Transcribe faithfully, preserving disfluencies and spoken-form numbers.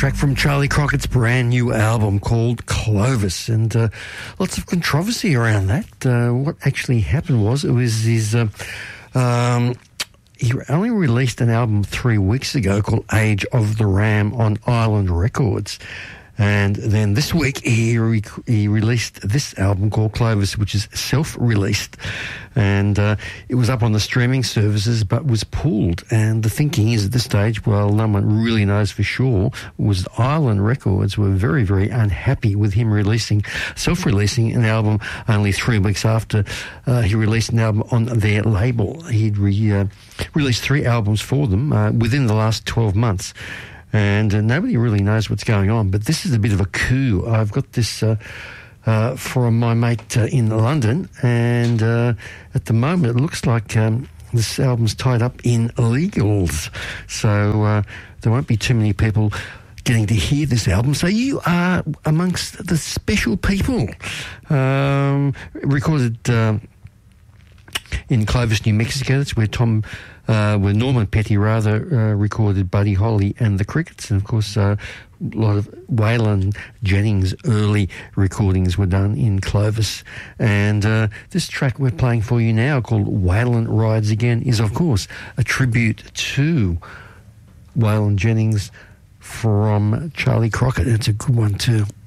track from Charlie Crockett's brand new album called Clovis, and uh, lots of controversy around that. Uh, what actually happened was it was his. Uh, um, he only released an album three weeks ago called Age of the Ram on Island Records. And then this week he re- he released this album called Clovis, which is self-released, and uh, it was up on the streaming services but was pulled. And the thinking is at this stage, well, no one really knows for sure, was Island Records were very, very unhappy with him releasing, self-releasing an album only three weeks after uh, he released an album on their label. He'd re- uh, released three albums for them uh, within the last twelve months. And uh, nobody really knows what's going on. But this is a bit of a coup. I've got this uh, uh, from my mate uh, in London. And uh, at the moment, it looks like um, this album's tied up in illegals. So uh, there won't be too many people getting to hear this album. So you are amongst the special people. Um, recorded uh, in Clovis, New Mexico. That's where Tom... Uh, where Norman Petty rather uh, recorded Buddy Holly and the Crickets, and of course uh, a lot of Waylon Jennings' early recordings were done in Clovis. And uh, this track we're playing for you now, called Waylon Rides Again, is of course a tribute to Waylon Jennings from Charlie Crockett. It's a good one too.